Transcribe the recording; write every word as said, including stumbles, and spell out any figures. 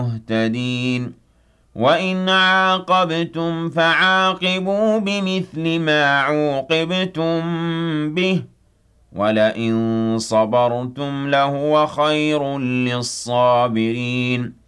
مهتدين وَإِنْ عَاقَبْتُمْ فَعَاقِبُوا بِمِثْلِ مَا عُوقِبْتُم بِهِ وَلَئِن صَبَرْتُمْ لَهُوَ خَيْرٌ لِّلصَّابِرِينَ